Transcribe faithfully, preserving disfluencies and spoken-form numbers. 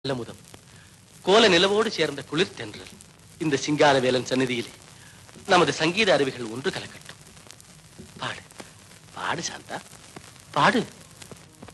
நல்லமுதம் கோல நிலவோடு சேர்ந்த குளிர் தென்றல் இந்த சிங்காரவேலன் சந்நிதியிலே நமது சங்கீத அருவிகள் ஒன்று கலக்கட்டும். பாடு பாடு சாந்தா பாடு.